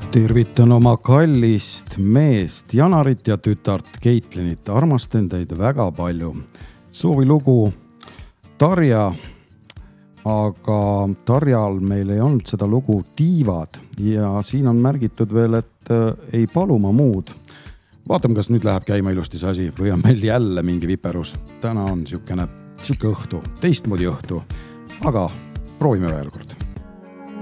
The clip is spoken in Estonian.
Tervitan oma kallist meest Janarit ja tütart Keitlinit. Armastan teid väga palju. Soovilugu Tarja, aga Tarjal meil ei olnud seda lugu Tiivad ja siin on märgitud veel, et ei paluma muud. Vaatame, kas nüüd läheb käima ilusti see asi või on meil jälle mingi viperus. Täna on siuke õhtu, teistmoodi õhtu, aga proovime veel kord.